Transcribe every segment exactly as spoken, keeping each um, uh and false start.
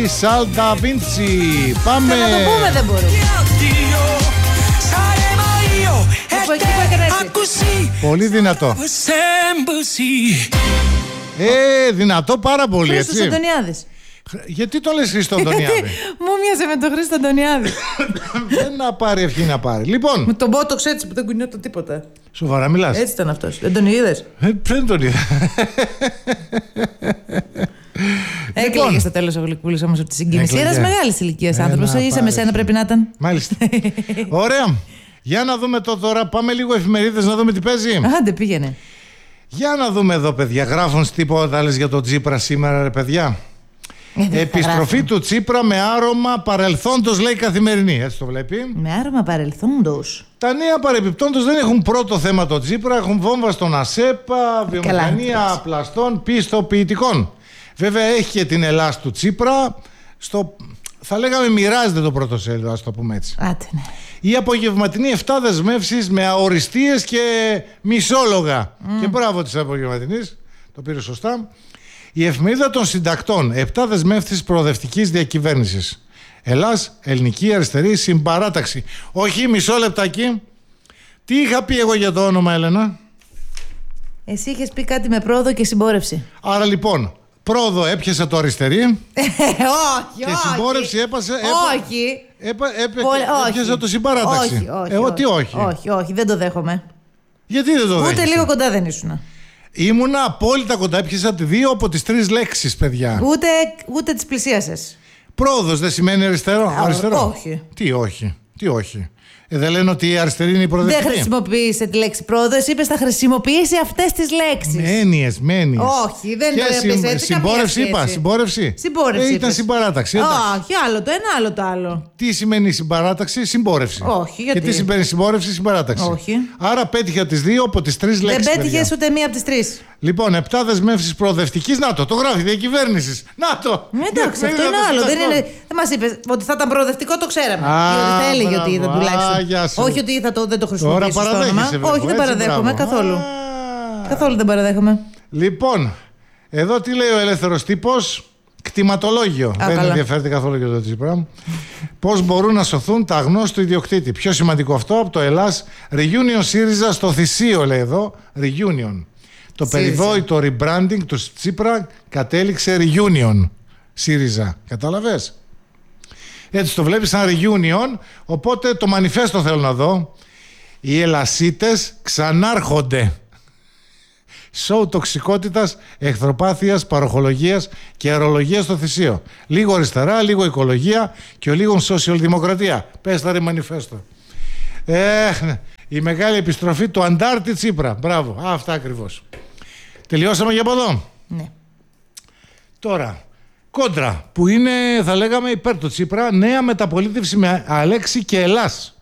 Σάλτα Βίντσι. Πάμε. Να το πούμε, δεν μπορούμε. Πολύ δυνατό. Ε, δυνατό πάρα πολύ, Χρήστος έτσι. Αντωνιάδης. Γιατί το λες Χρήστο Αντωνιάδη? Μου μοιάζε με τον Χρήστο Αντωνιάδη. Δεν να πάρει ευχή να πάρει. Λοιπόν. Με τον μπότοξ έτσι που δεν κουνιόταν τίποτα. Σοβαρά μιλάς? Έτσι ήταν αυτός. Δεν τον είδες? Ε, δεν τον είδα. Έκλαιγε στο τέλος ο Γλυκούλης όμως από τη συγκίνηση. Έκλαιγε. Ένας μεγάλης ηλικίας άνθρωπος. Ένα Είσαι με σένα, πρέπει να ήταν. Μάλιστα. Ωραία. Για να δούμε το τώρα. Πάμε λίγο εφημερίδες να δούμε τι παίζει. Άντε, πήγαινε. Για να δούμε εδώ, παιδιά. Γράφουν τίποτα λες για τον Τσίπρα σήμερα, ρε παιδιά? Ε, Επιστροφή του Τσίπρα με άρωμα παρελθόντος, λέει η Καθημερινή. Έτσι το βλέπει. Με άρωμα παρελθόντος. Τα νέα παρεμπιπτόντως δεν έχουν πρώτο θέμα το Τσίπρα. Έχουν βόμβα στον ΑΣΕΠΑ, βιομηχανία Καλά, πλαστών, πιστοποιητικών. Βέβαια έχει και την Ελλάς του Τσίπρα. Στο, θα λέγαμε μοιράζεται το πρώτο σέλιδο, ας το πούμε έτσι. Άτε, ναι. Η απογευματινή εφτά δεσμεύσεις με αοριστείες και μισόλογα. Mm. Και μπράβο της απογευματινής, το πήρε σωστά. Η εφημερίδα των συντακτών, επτά δεσμεύσεις προοδευτικής διακυβέρνησης. Ελλάς, ελληνική αριστερή συμπαράταξη. Όχι, μισό λεπτάκι. Τι είχα πει εγώ για το όνομα, Έλενα? Εσύ είχες πει κάτι με πρόοδο και συμπόρευση. Άρα λοιπόν, πρόοδο έπιασε το αριστερή. Όχι, Και συμπόρευση έπασε. Όχι. Έπα, έπα, Πολύ- όχι. έπιασε το συμπαράταξη. Όχι, όχι, Εγώ όχι. τι όχι. Όχι, όχι, δεν το δέχομαι. Γιατί δεν το Ούτε δέχεσαι? λίγο κοντά δεν ήσουν. Ήμουνα απόλυτα κοντά. Έπιασα δύο από τις τρεις λέξεις, παιδιά. Ούτε, ούτε τις πλησίασες. Πρόοδος δεν σημαίνει αριστερό. Α, αριστερό. όχι. Τι όχι. Τι όχι. Ε, δεν λένε ότι η αριστερή είναι η προοδευτική. Δεν χρησιμοποίησε τη λέξη πρόοδο. Εσύ είπες θα χρησιμοποιήσει αυτές τις λέξεις. Με έννοιες, με έννοιες. Όχι, δεν Ποια το συμ- έπεισε έτσι. Συμπόρευση καμία είπα. σχέση. Συμπόρευση. Συμπόρευση Ε, ήταν είπες. συμπαράταξη. εντάξει. Όχι, άλλο το ένα, άλλο το άλλο. Τι σημαίνει συμπαράταξη? Συμπόρευση. Όχι, γιατί? Και τι σημαίνει συμπόρευση? Συμπαράταξη. Όχι. Άρα πέτυχα τις δύο από τις τρεις λέξεις. Δεν παιδιά. πέτυχες ούτε μία από τις τρεις. Λοιπόν, επτά δεσμεύσεις προοδευτικής. Να το, το γράφει διακυβέρνησης. Να το. Ε, Εντάξει, αυτό είναι άλλο. Δεν, είναι, δεν μας είπες ότι θα ήταν προοδευτικό, το ξέραμε. Α, Ή ότι θα έλεγε μπράβο. ότι ήταν Α, τουλάχιστον. γεια σου. Όχι ότι θα το, δεν το Τώρα χρησιμοποιήσει στο όνομα. παραδέχεσαι, βέβαια. Όχι, δεν Έτσι, παραδέχομαι μπράβο. καθόλου. Α. Καθόλου δεν παραδέχομαι. Λοιπόν, εδώ τι λέει ο ελεύθερος τύπος? Κτηματολόγιο. Α, Δεν καλά. ενδιαφέρεται καθόλου για το Τσίπρα. Πώς μπορούν να σωθούν τα αγνώστου ιδιοκτήτη. Πιο σημαντικό αυτό από το Ελλάς. Reunion ΣΥΡΙΖΑ στο Θησίο, λέει εδώ. Reunion. Το ΣΥΡΙΖΑ. περιβόητο rebranding του Τσίπρα κατέληξε Reunion ΣΥΡΙΖΑ. Κατάλαβες? Έτσι το βλέπεις σαν Reunion. Οπότε το μανιφέστο θέλω να δω. Οι Ελλασίτες ξανάρχονται. Σοου τοξικότητας, εχθροπάθειας, παροχολογίας και αερολογίας στο Θησίο. Λίγο αριστερά, λίγο οικολογία και ο λίγο σοσιαλδημοκρατία. Πες τα ρε μανιφέστο. Ε, η μεγάλη επιστροφή του Αντάρτη Τσίπρα. Μπράβο, Α, αυτά ακριβώς. Τελειώσαμε για από εδώ. Ναι. Τώρα, κόντρα, που είναι, θα λέγαμε, υπέρ του Τσίπρα, νέα μεταπολίτευση με Αλέξη και Ελλάς.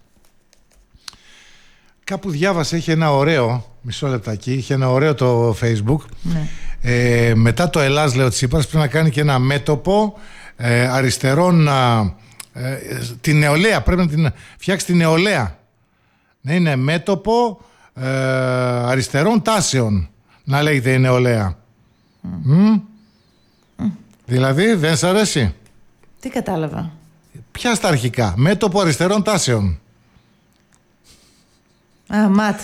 Κάπου διάβασα, είχε ένα ωραίο, μισό λεπτάκι, είχε ένα ωραίο το Facebook. Ναι. Ε, μετά το Ελλάς, λέει ο Τσίπρας, πρέπει να κάνει και ένα μέτωπο ε, αριστερών, ε, την νεολαία, πρέπει να την φτιάξει την νεολαία. Να είναι μέτωπο ε, αριστερών τάσεων, να λέγεται η νεολαία. Mm. Mm. Mm. Δηλαδή, δεν σ' αρέσει? Τι κατάλαβα. Ποια στα αρχικά? Μέτωπο αριστερών τάσεων. Α, ματ.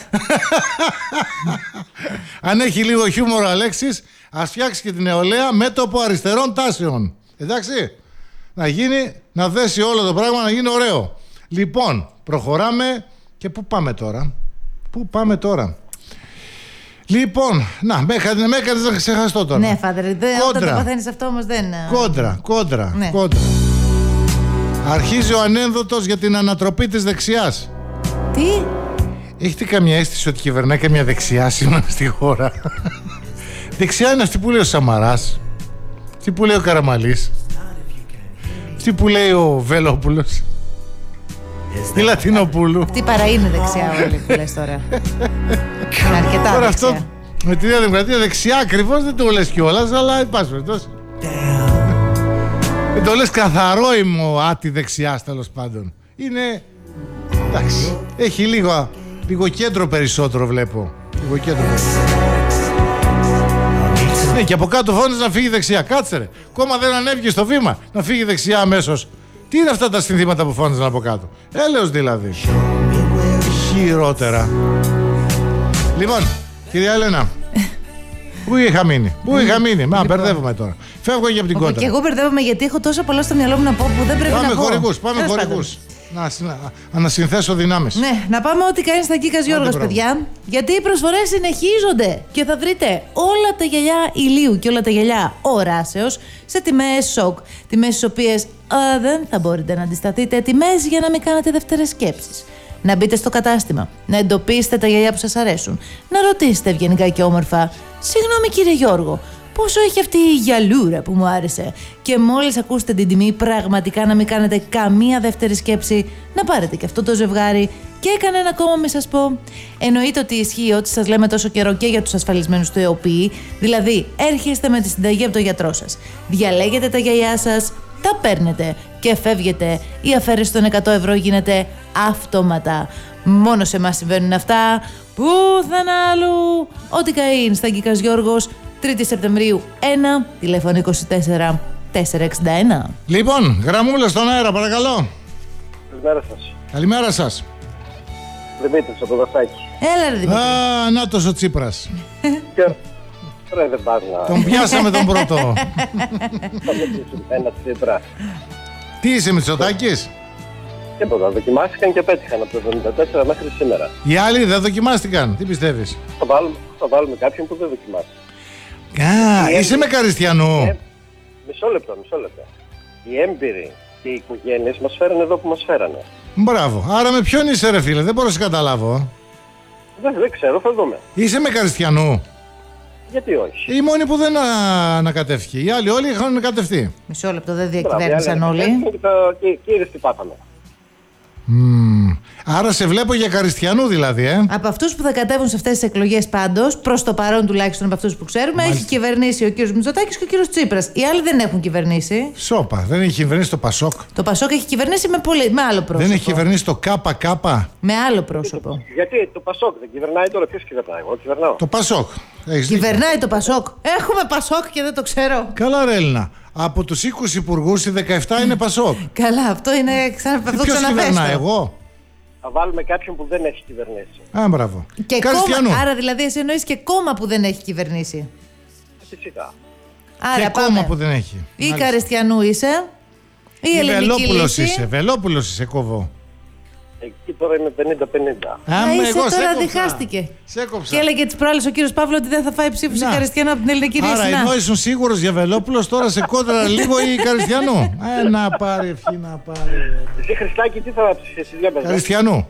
Αν έχει λίγο χιούμορ ο Αλέξης, ας φτιάξει και την νεολαία μέτωπο αριστερών τάσεων. Εντάξει, να γίνει, να δέσει όλο το πράγμα, να γίνει ωραίο. Λοιπόν, προχωράμε και πού πάμε τώρα? Πού πάμε τώρα? Λοιπόν, να, με έκανες να ξεχαστώ τώρα. Ναι, φάδερ, όταν το παθαίνεις αυτό όμως δεν... Κόντρα, κόντρα, Ναι. κόντρα. Αρχίζει ο ανένδοτος για την ανατροπή της δεξιάς. Τι? Έχετε καμία αίσθηση ότι κυβερνάει καμία δεξιά σήμερα στη χώρα? Δεξιά είναι αυτή που λέει ο Σαμαράς, αυτή που λέει ο Καραμαλής, αυτή που λέει ο Βελόπουλος, η Λατινοπούλου. Τι παρά είναι δεξιά όλοι που λες τώρα. Είναι αρκετά Τώρα δεξιά. αυτό με τη Νέα Δημοκρατία δεξιά ακριβώς δεν το λες κιόλας, αλλά εν πάση περιπτώσει. Δεν το λες καθαρό ημο άτι δεξιάς, τέλος πάντων. Είναι, εντάξει, έχει λίγο, λίγο κέντρο περισσότερο βλέπω. Λίγο κέντρο περισσότερο. Ναι, και από κάτω φώνησε να φύγει δεξιά. Κάτσε ρε. Κόμμα δεν ανέβηκε στο βήμα. Να φύγει δεξιά αμέσως. Τι είναι αυτά τα συνθήματα που φώνησαν από κάτω. Έλεος δηλαδή. Χειρότερα. Λοιπόν, κυρία Έλενα. Πού είχα μείνει, πού είχα μείνει. Μα μπερδεύομαι τώρα. Φεύγω για από την κόντρα. Και εγώ μπερδεύομαι γιατί έχω τόσα πολλά στο μυαλό μου να πω που δεν πρέπει πάμε να πω. χορηγούς, πάμε χορηγούς. Να ανασυνθέσω δυνάμεις. Ναι, να πάμε ό,τι κάνει στα Κίκας Γιώργος, παιδιά. Γιατί οι προσφορές συνεχίζονται και θα βρείτε όλα τα γυαλιά ηλίου και όλα τα γυαλιά οράσεως σε τιμές σοκ. Τιμές στις οποίες α, δεν θα μπορείτε να αντισταθείτε. Τιμές για να μην κάνετε δεύτερες σκέψεις. Να μπείτε στο κατάστημα, να εντοπίσετε τα γυαλιά που σας αρέσουν, να ρωτήσετε ευγενικά και όμορφα: συγγνώμη κύριε Γιώργο, πόσο έχει αυτή η γυαλούρα που μου άρεσε? Και μόλις ακούσετε την τιμή, πραγματικά να μην κάνετε καμία δεύτερη σκέψη, να πάρετε και αυτό το ζευγάρι. Και κανένα ακόμα μη σας πω. Εννοείται ότι ισχύει ό,τι σας λέμε τόσο καιρό και για τους ασφαλισμένους του ΕΟΠΗ. Δηλαδή, έρχεστε με τη συνταγή από το γιατρό σας. Διαλέγετε τα γυαλιά σας, τα παίρνετε και φεύγετε. Η αφαίρεση των εκατό ευρώ γίνεται αυτόματα. Μόνο σε εμάς συμβαίνουν αυτά. Πουθενά αλλού. Ό,τι καΐν στα Κίκας Γιώργος, τρίτη Σεπτεμβρίου ένα, τηλέφωνο είκοσι τέσσερα τετρακόσια εξήντα ένα. Λοιπόν, γραμμούλα στον αέρα, παρακαλώ. Καλημέρα σας. Καλημέρα σας. Δημήτρης από το Δασάκι. Έλα ρε Δημήτρη. Α, νάτος ο Τσίπρας. Και ρε δεν πας να... Τον πιάσαμε τον πρώτο. Ένα Τσίπρα. Τι είσαι, Μητσοτάκης? Τίποτα, δοκιμάστηκαν και πέτυχαν από το εβδομήντα τέσσερα μέχρι σήμερα. Οι άλλοι δεν δοκιμάστηκαν. Τι πιστεύεις? Θα βάλουμε, θα βάλουμε κάποιον που δεν δοκιμάστηκε. Α, είσαι έμπειροι... με Καριστιανού. Ε, μισό λεπτό, μισό λεπτό. Οι έμπειροι και οι οικογένειες μας φέρανε εδώ που μας φέρανε. Μπράβο. Άρα με ποιον είσαι ρε φίλε, δεν μπορώ να σε καταλάβω. Δεν, δεν ξέρω, θα δούμε. Είσαι με Καριστιανού. Γιατί όχι. Οι μόνοι που δεν ανακατεύχει. Οι άλλοι όλοι είχαν ανακατευτεί. Μισό λεπτό, δεν διακυβέρνησαν όλοι. Και, το, και, και είδες τι πάθαμε. Mm. Άρα σε βλέπω για Καριστιανού δηλαδή, ε. Από αυτούς που θα κατέβουν σε αυτές τις εκλογές πάντως, προς το παρόν τουλάχιστον από αυτούς που ξέρουμε, Μάλιστα. έχει κυβερνήσει ο κύριος Μητσοτάκης και ο κύριος Τσίπρας. Οι άλλοι δεν έχουν κυβερνήσει. Σόπα, δεν έχει κυβερνήσει το Πασόκ. Το Πασόκ έχει κυβερνήσει με, πολύ, με άλλο πρόσωπο. Δεν έχει κυβερνήσει το ΚΚ. Με άλλο πρόσωπο. Γιατί το Πασόκ δεν κυβερνάει τώρα, ποιος κυβερνάει? Εγώ κυβερνάω. Το Πασόκ. Έχεις Κυβερνάει δίκιο. το Πασόκ. Έχουμε Πασόκ και δεν το ξέρω. Καλά, ρε Έλληνα. Από τους είκοσι υπουργούς οι δεκαεπτά είναι Πασόκ. Καλά, αυτό είναι ξα... αυτό Ποιος κυβερνάει, ξαναθέστο. εγώ? Θα βάλουμε κάποιον που δεν έχει κυβερνήσει. Α, μπράβο. Και Καριστιανού. κόμμα, άρα δηλαδή εσύ εννοείς και κόμμα που δεν έχει κυβερνήσει. Φυσικά. Άρα Και πάμε. κόμμα που δεν έχει. Ή Μάλιστα. Καριστιανού είσαι, ή Ή ελληνική Βελόπουλος λύση. είσαι. Βελόπουλος είσαι, κόβω. Εκεί τώρα είναι πενήντα πενήντα. Να Άμα είσαι εγώ σε τώρα έκοψα. διχάστηκε. Σε έκοψα. Και έλεγε τις προάλλες ο κύριος Παύλο ότι δεν θα φάει ψήφους σε Να. Καριστιανού από την ελληνική λύση. Άρα Να. ενώ ήσουν σίγουρος για Βελόπουλος, τώρα σε κόντρα λίγο ή Καριστιανού. Ε, να πάρει ευχή, να πάρει. Εσύ Χριστάκη τι θα ψηφίσεις, για πες. Καριστιανού.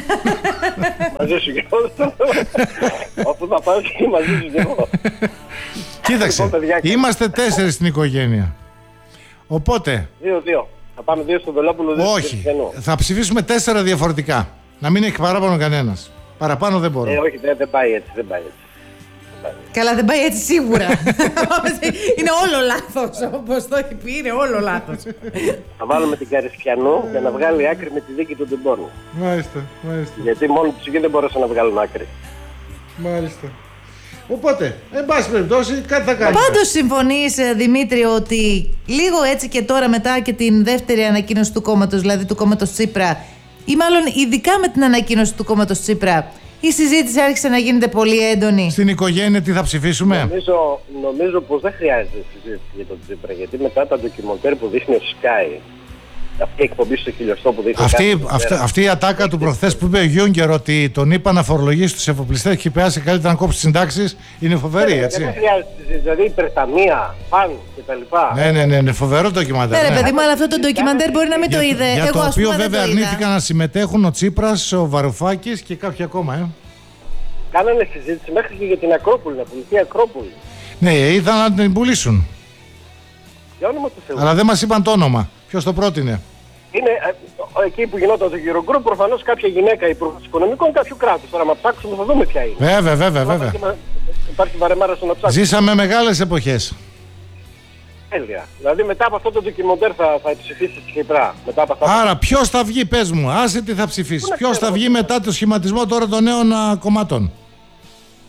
Μαζί σου και εγώ. Όπου θα πάω και μαζί σου και εγώ. Κοίταξε, Λοιπόν, παιδιά, είμαστε τέσσερις στην οικογένεια. Οπότε, Δύο-δύο. Θα πάμε δύο στον Βελόπουλο, δύο στον όχι, Χριστιανό. θα ψηφίσουμε τέσσερα διαφορετικά. Να μην έχει παράπονο κανένας. Παραπάνω δεν μπορώ. Ε, όχι, δεν, δεν πάει έτσι, δεν πάει έτσι. Δεν πάει έτσι. Καλά, δεν πάει έτσι σίγουρα. Είναι όλο λάθος. Όπως το έχει πει, είναι όλο λάθος. Θα βάλουμε την Καριστιανού για να βγάλει άκρη με τη δίκη του Ντεμπόρνου. Μάλιστα, μάλιστα, Γιατί μόνοι τους εκεί δεν μπορούσαν να βγάλουν άκρη. μάλιστα. Οπότε, εν πάση περιπτώσει, κάτι θα κάνουμε. Πάντως συμφωνείς, ε, Δημήτρη, ότι λίγο έτσι και τώρα μετά και την δεύτερη ανακοίνωση του κόμματος, δηλαδή του κόμματος Τσίπρα, ή μάλλον ειδικά με την ανακοίνωση του κόμματος Τσίπρα, η συζήτηση άρχισε να γίνεται πολύ έντονη. Στην οικογένεια τι θα ψηφίσουμε. Νομίζω, νομίζω πως δεν χρειάζεται συζήτηση για τον Τσίπρα, γιατί μετά τα ντοκιμοντέρ που δείχνει ο Sky, αυτή η εκπομπή στο χιλιοστό που δείχνει. Αυτή, κάθε αυτή, μέρα, αυτή η ατάκα του προχθές που είπε ο Γιούγκερ ότι τον είπα να φορολογήσει τους εφοπλιστές και πέρασε καλύτερα να κόψει τις συντάξεις, είναι φοβερή, δεν- έτσι. Δεν χρειάζεται συζήτηση, δηλαδή υπερταμεία, φαν κτλ. Ναι, ναι, ναι, είναι φοβερό ντοκιμαντέρ. Ναι, ρε ναι. παιδί μου, αλλά αυτό το ντοκιμαντέρ μπορεί να μην το Για, είδε. για Εγώ, το ας οποίο πούμε, δεν βέβαια το είδα. αρνήθηκαν να συμμετέχουν ο Τσίπρας, ο Βαρουφάκης και κάποιοι ακόμα, ε. Κάνανε συζήτηση μέχρι και για την Ακρόπολη, να πουληθεί η Ακρόπολη. Ναι, ήθελαν να την πουλήσουν. Για όνομα του Θεού. Αλλά δεν μας είπαν το όνομα. Ποιος το πρότεινε. Είναι ε, εκεί που γινόταν το Eurogroup, προφανώς κάποια γυναίκα υπουργός οικονομικών κάποιου κράτους. Τώρα, μα ψάξουμε, θα δούμε ποια είναι. Βέβαια, βέβαια, βέβαια. Υπάρχει, υπάρχει βαρεμάρα στο να ψάξουμε. Ζήσαμε μεγάλες εποχές. Τέλεια. Δηλαδή μετά από αυτό το ντοκιμοντέρ θα, θα ψηφίσει Τσίπρα. Μετά από αυτά. Άρα ποιος θα βγει, πες μου, άσε τι θα ψηφίσει. Πού να Ποιος θα ξέρω. βγει μετά το σχηματισμό τώρα των νέων α, κομμάτων.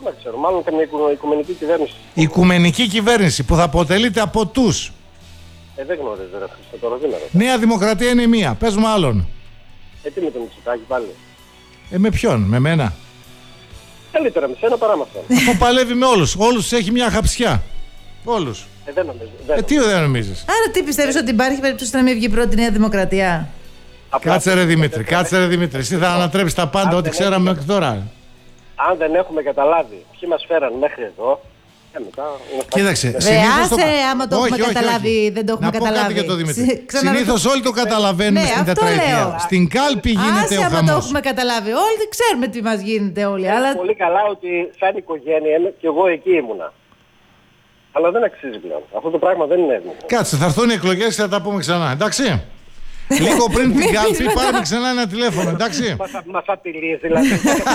Δεν ξέρω, μάλλον καμία οικουμενική κυβέρνηση. Η οικουμενική κυβέρνηση που θα αποτελείται από τους. Ε, δεν γνωρίζω, ρε Χρήστο, τώρα δεν είναι. Νέα Δημοκρατία είναι μία. Πες μου άλλον. Ε, τι με τον Μητσοτάκη πάλι. Ε, με ποιον, με μένα. Καλύτερα με σένα παρά με αυτόν. Αφού παλεύει με όλους. Όλους έχει μια χαψιά. Όλους. Ε, δεν νομίζω. Δεν Ε, τι δεν νομίζεις. Άρα τι πιστεύεις, ότι υπάρχει περίπτωση να μην βγει πρώτη Νέα Δημοκρατία? Απλά, Κάτσε ρε Δημήτρη, κάτσε ρε Δημήτρη. Εσύ θα ανατρέψεις τα πάντα, Αν ό,τι δεν ξέραμε έχει- μέχρι τώρα. Αν δεν έχουμε καταλάβει ποιοι μας φέραν μέχρι εδώ, ε, μετά... είναι Κοίταξε, φάση. Ρε, συνήθως άσε, άμα το έχουμε καταλάβει, δεν το έχουμε να πω καταλάβει. κάτι για το Δημήτρη. Συ- ξαναρωτώ. Συνήθως όλοι το καταλαβαίνουμε Ναι, στην αυτό τετραετία. λέω. Στην κάλπη γίνεται Άσε, ο άμα το χαμός. έχουμε καταλάβει όλοι, δεν ξέρουμε τι μας γίνεται όλοι. Αλλά Πολύ καλά ότι σαν οικογένεια είμαι και εγώ εκεί ήμουνα. Αλλά δεν αξίζει πλέον. Αυτό το πράγμα δεν είναι εύκολο. Κάτσε, θα έρθουν οι εκλογές και θα τα πούμε ξανά, εντάξει. Λίγο πριν την Μην κάλπη πεις μετά. πάρουμε ξανά ένα τηλέφωνο, εντάξει. Μας, μας απειλείς δηλαδή.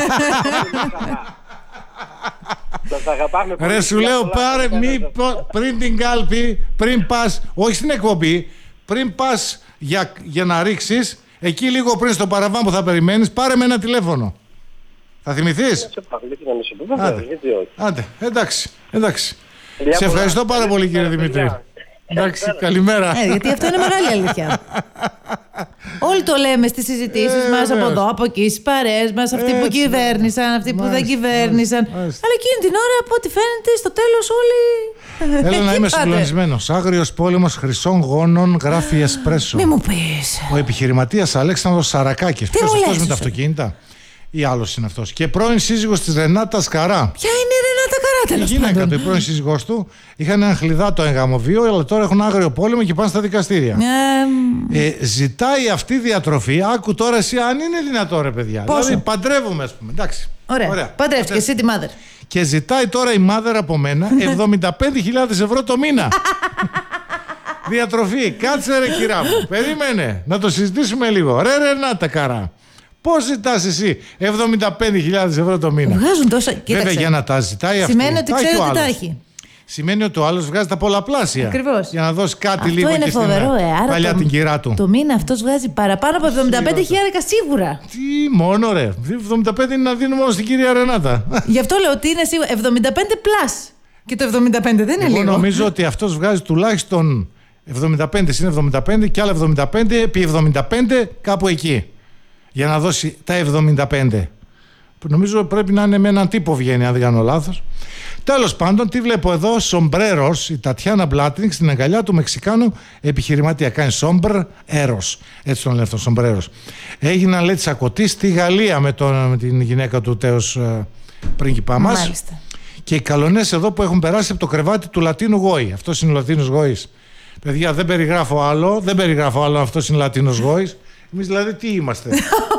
Σας αγαπάμε πολύ. Ρε σου Για λέω πολλά πάρε χρόνια μη, σας- πο- πριν την κάλπη, πριν πας, όχι στην εκπομπή, πριν πας για, για να ρίξεις, εκεί λίγο πριν στο παραβάν που θα περιμένεις, πάρε με ένα τηλέφωνο. Θα θυμηθείς? Σε πάω, γιατί να μην σε πω. Βεβαίως, Άντε, γιατί όχι. άντε, εντάξει, εντάξει. Φιλιά Σε πολλά. ευχαριστώ πάρα πολύ κύριε Φιλιά. Δημήτρη. Εντάξει, καλημέρα. Ε, γιατί αυτό είναι μεγάλη αλήθεια. Όλοι το λέμε στις συζητήσεις Ε, μας, από βεβαίως. εδώ, από εκεί, στις παρέες μας, αυτοί που Έτσι, κυβέρνησαν, αυτοί που δεν μάλιστα, κυβέρνησαν. μάλιστα, μάλιστα. Αλλά εκείνη την ώρα, από ό,τι φαίνεται, στο τέλος όλοι. Έλα να εκεί είμαι πάτε. συγκλονισμένος. Άγριος πόλεμος χρυσών γόνων γράφει Εσπρέσο. Μη μου πεις. Ο επιχειρηματίας Αλέξανδρος Σαρακάκης. Τι Ποιος μου αυτός λες, με τα εσύ? αυτοκίνητα? Ή άλλος είναι αυτός? Και πρώην σύζυγος της Ρενάτα Καρά. Ποια είναι η Ρενάτα Καρά, Η τέλος γυναίκα πάντων? του, η πρώην σύζυγός του, είχαν ένα χλιδάτο εγγαμοβίο, αλλά τώρα έχουν άγριο πόλεμο και πάνε στα δικαστήρια. Ε, Ε, ζητάει αυτή διατροφή, άκου τώρα εσύ αν είναι δυνατό ρε παιδιά. Πόσο? Δηλαδή παντρεύομαι ας πούμε, εντάξει. Ωραία. Παντρεύτηκε εσύ τη μάδερ. Και ζητάει τώρα η μάδερ από μένα εβδομήντα πέντε χιλιάδες ευρώ το μήνα. Διατροφή, κάτσε ρε κυρά μου, περίμενε, να το συζητήσουμε λίγο. Ρε Ρενάτα Καρά, πώς ζητάς εσύ εβδομήντα πέντε χιλιάδες ευρώ το μήνα? Βγάζουν τόσα. Βέβαια Κοίταξε. για να τα ζητάει αυτή. Σημαίνει ότι τα έχει ξέρει ο ότι τα άλλος. έχει. Σημαίνει ότι ο άλλος βγάζει τα πολλαπλάσια. Ακριβώς. Για να δώσει κάτι Αυτό λίγο είναι και στην φοβερό, ε. Άρα παλιά το, την κυρά του. το μήνα αυτός βγάζει παραπάνω από εβδομήντα πέντε χιλιάδες σίγουρα. Τι μόνο ρε. εβδομήντα πέντε είναι να δίνω μόνο στην κυρία Ρενάτα. Γι' αυτό λέω ότι είναι σίγουρα εβδομήντα πέντε πλας. Και το εβδομήντα πέντε δεν είναι Εγώ λίγο. νομίζω ότι αυτός βγάζει τουλάχιστον εβδομήντα πέντε συν εβδομήντα πέντε και άλλα εβδομήντα πέντε επί εβδομήντα πέντε κάπου εκεί. Για να δώσει τα εβδομήντα πέντε. Που νομίζω πρέπει να είναι με έναν τύπο βγαίνει, αν δεν κάνω λάθος. Τέλος πάντων, τι βλέπω εδώ, σομπρέρος, η Τατιάνα Μπλάτινγκ στην αγκαλιά του Μεξικάνου επιχειρηματία. Κάνει σόμπρ έρος. Έτσι τον λέει αυτό, σομπρέρος. Έγιναν λέει τσακωτοί στη Γαλλία με, τον, με την γυναίκα του τέος ε, πρίγκιπά μας. Μάλιστα. Και οι καλονές εδώ που έχουν περάσει από το κρεβάτι του Λατίνου Γόη. Αυτός είναι ο Λατίνος Γόης. Παιδιά, δεν περιγράφω άλλο, δεν περιγράφω άλλο, αυτός είναι Λατίνος Γόης. Εμείς δηλαδή τι είμαστε?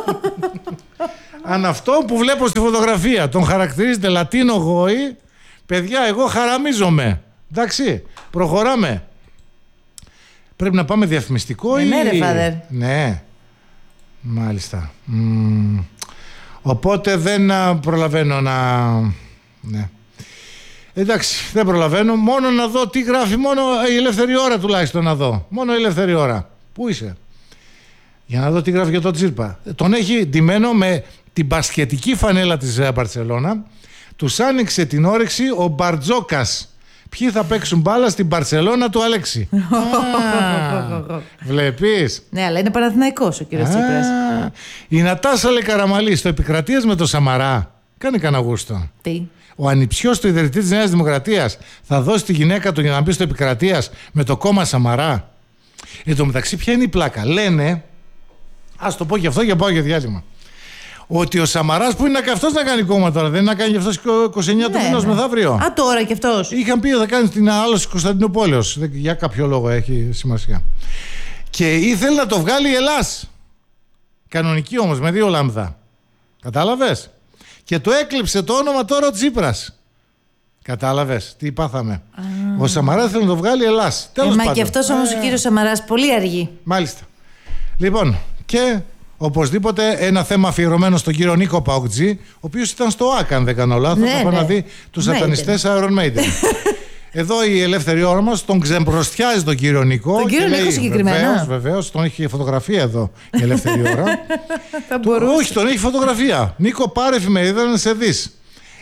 Αν αυτό που βλέπω στη φωτογραφία τον χαρακτηρίζεται Λατίνο Γόη, παιδιά, εγώ χαραμίζομαι. Εντάξει, προχωράμε. Πρέπει να πάμε διαφημιστικό Ε, ή... ναι, ρε, father. Ναι, μάλιστα. Μμμ. Οπότε δεν α, προλαβαίνω να... Ναι. Εντάξει, δεν προλαβαίνω. Μόνο να δω τι γράφει, μόνο η ελεύθερη ώρα τουλάχιστον να δω. Μόνο η ελεύθερη ώρα. Πού είσαι? Για να δω τι γράφει για τον Τσίρπα. Τον έχει ντυμένο με την μπασκετική φανέλα της Μπαρσελόνα. Τους άνοιξε την όρεξη ο Μπαρτζόκας. Ποιοι θα παίξουν μπάλα στην Μπαρσελόνα του Αλέξη. Α, βλέπεις? Ναι, αλλά είναι Παναθηναϊκός ο κύριος Τσίπρας. Α, η Νατάσα Λεκαραμαλή στο Επικρατείας με το Σαμαρά. Κάνει κανένα γούστο. Τι. Ο ανιψιός του ιδρυτή της Νέας Δημοκρατίας θα δώσει τη γυναίκα του για να μπει στο Επικρατείας με το κόμμα Σαμαρά. Εν τω μεταξύ, ποια είναι η πλάκα? Λένε, ας το πω και αυτό και πάω για διάλειμμα, ότι ο Σαμαράς που είναι και αυτός να κάνει κόμμα τώρα, δεν είναι να κάνει και αυτός είκοσι εννέα του Ναι, μηνός ναι. μεθαύριο. Α, τώρα κι αυτός. Είχαν πει ότι θα κάνει την άλωση Κωνσταντινούπολεως. Δεν- Για κάποιο λόγο έχει σημασία. Και ήθελε να το βγάλει η Ελλάς. Κανονική όμως, με δύο λάμδα. Κατάλαβες? Και το έκλειψε το όνομα τώρα ο Τσίπρας. Κατάλαβες τι πάθαμε? Ο Σαμαράς ήθελε να το βγάλει η Ελλάς. Ε, Τέλος μα πάντων. και αυτός όμως ο κύριος Σαμαράς πολύ αργεί. Μάλιστα. Λοιπόν, και οπωσδήποτε ένα θέμα αφιερωμένο στον κύριο Νίκο Παοκτζή, ο οποίος ήταν στο ΆΚΑ, αν δεν κάνω λάθος, Ναι, να πάει ναι. να δει τους Maiden. σατανιστές Iron Maiden. Εδώ η ελεύθερη ώρα μας τον ξεμπροστιάζει τον κύριο Νίκο. Τον κύριο και Νίκο λέει, συγκεκριμένα. Βεβαίως, βεβαίως, τον έχει φωτογραφία εδώ η ελεύθερη ώρα. Θα Του- όχι, τον έχει φωτογραφία. Νίκο, πάρε εφημερίδα να σε δεις.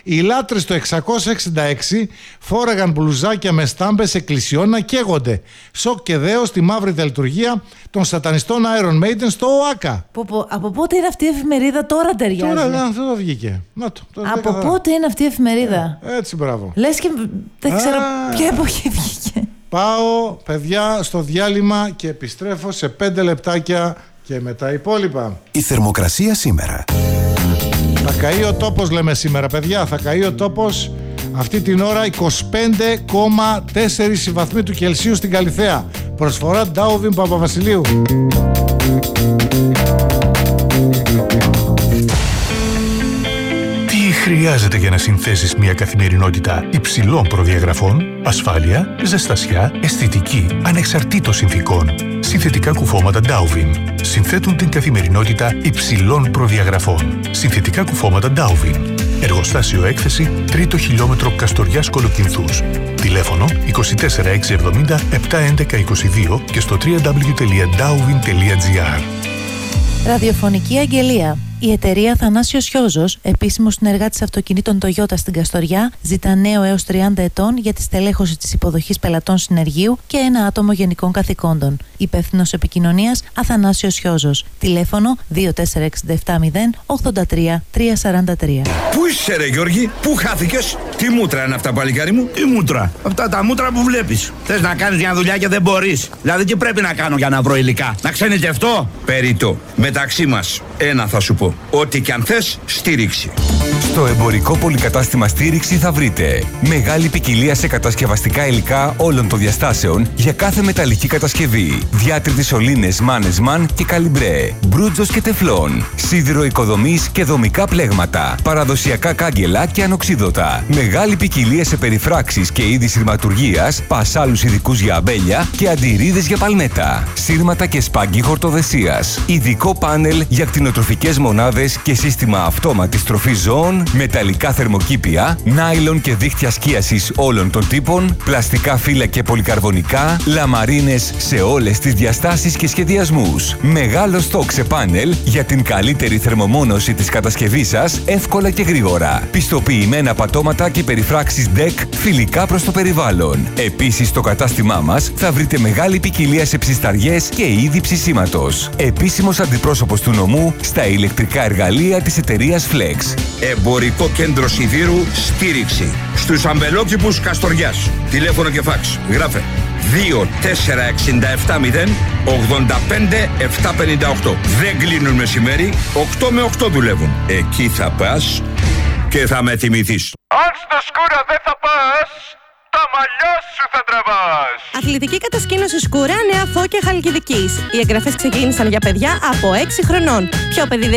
Οι λάτρες το εξακόσια εξήντα έξι φόραγαν μπλουζάκια με στάμπες εκκλησιών να καίγονται. Σοκ και δέο στη μαύρη τελετουργία των σατανιστών Iron Maiden στο ΟΑΚΑ. Πο, πο, από πότε είναι αυτή η εφημερίδα, τώρα ταιριάζει. Τώρα αυτό το βγήκε. Να το, το από πότε είναι αυτή η εφημερίδα. Ε, έτσι, μπράβο. Λες και δεν ξέρω Α, ποια εποχή βγήκε. Πάω, παιδιά, στο διάλειμμα και επιστρέφω σε πέντε λεπτάκια και με τα υπόλοιπα. Η θερμοκρασία σήμερα. Θα καεί ο τόπος, λέμε σήμερα, παιδιά. Θα καεί ο τόπος αυτή την ώρα είκοσι πέντε κόμμα τέσσερα βαθμοί του Κελσίου στην Καλιθέα. Προσφορά Ντάουβιν Παπαβασιλείου. Τι χρειάζεται για να συνθέσεις μια καθημερινότητα υψηλών προδιαγραφών? Ασφάλεια, ζεστασιά, αισθητική, ανεξαρτήτως συνθηκών. Συνθετικά κουφώματα Ντάουβιν συνθέτουν την καθημερινότητα υψηλών προδιαγραφών. Συνθετικά κουφώματα Ντάουβιν. Εργοστάσιο έκθεση τρίτο χιλιόμετρο Καστοριάς Κολοκυνθούς. Τηλέφωνο είκοσι τέσσερα εξακόσια εβδομήντα επτακόσια έντεκα είκοσι δύο και στο double-u double-u double-u τελεία ντάουβιν τελεία τζι άρ. Ραδιοφωνική αγγελία. Η εταιρεία Θανάσιος Χιόζος, επίσημος συνεργάτης αυτοκινήτων Toyota στην Καστοριά, ζητά νέο έως τριάντα ετών για τη στελέχωση της υποδοχής πελατών συνεργείου και ένα άτομο γενικών καθηκόντων. Υπεύθυνος επικοινωνίας Αθανάσιος Χιόζος. Τηλέφωνο δύο τέσσερα έξι επτά μηδέν ογδόντα τρία τριακόσια σαράντα τρία. Πού είσαι ρε Γιώργη, πού χάθηκες? Τι μούτρα είναι αυτά, παλικάρι μου? Τι μούτρα? Αυτά τα μούτρα που βλέπεις. Θες να κάνεις μια δουλειά και δεν μπορείς. Δηλαδή τι πρέπει να κάνω για να βρω υλικά? Να ξενιτευτώ? Περιττό. Μεταξύ μας, ένα θα σου πω. Ό,τι κι αν θες, στήριξη. Στο εμπορικό πολυκατάστημα Στήριξη θα βρείτε μεγάλη ποικιλία σε κατασκευαστικά υλικά όλων των διαστάσεων για κάθε μεταλλική κατασκευή. Διάτριτες σωλήνες Mannesmann και Καλιμπρέ, μπρούτζος και τεφλόν, σίδηρο οικοδομής και δομικά πλέγματα, παραδοσιακά κάγκελα και ανοξίδωτα. Μεγάλη ποικιλία σε περιφράξεις και είδη σειρματουργίας, πασάλους ειδικούς για αμπέλια και αντιρρίδες για παλμέτα, σύρματα και σπάγκι χορτοδεσίας. Ειδικό πάνελ για κτηνοτροφικές μονάδες και σύστημα αυτόματης τροφής ζώων, μεταλλικά θερμοκήπια, νάιλον και δίχτυα σκίασης όλων των τύπων, πλαστικά φύλλα και πολυκαρβονικά, λαμαρίνες σε όλες τις διαστάσεις και σχεδιασμούς. Μεγάλο στόκ σε πάνελ για την καλύτερη θερμομόνωση της κατασκευής σας, εύκολα και γρήγορα. Πιστοποιημένα πατώματα και περιφράξεις ντεκ φιλικά προς το περιβάλλον. Επίσης στο κατάστημά μας θα βρείτε μεγάλη ποικιλία σε ψισταριές και είδη ψησίματος. Επίσημος αντιπρόσωπος του νομού στα ηλεκτρικά εργαλεία της εταιρείας Flex. Εμπορικό κέντρο σιδήρου Στήριξη. Στους αμπελόκηπους Καστοριάς. Τηλέφωνο και φάξ. Γράφε δύο τέσσερα έξι επτά μηδέν ογδόντα πέντε επτακόσια πενήντα οκτώ. Δεν κλείνουν μεσημέρι, οκτώ με οκτώ δουλεύουν. Εκεί θα πας και θα με θυμηθείς. Αν στο Σκούρα δεν θα πας, τα μαλλιά σου θα τραβάς. Αθλητική κατασκήνωση Σκούρα, Νέα Φώκια Χαλκιδικής. Οι εγγραφές ξεκίνησαν για παιδιά από έξι χρονών. Πιο παιδί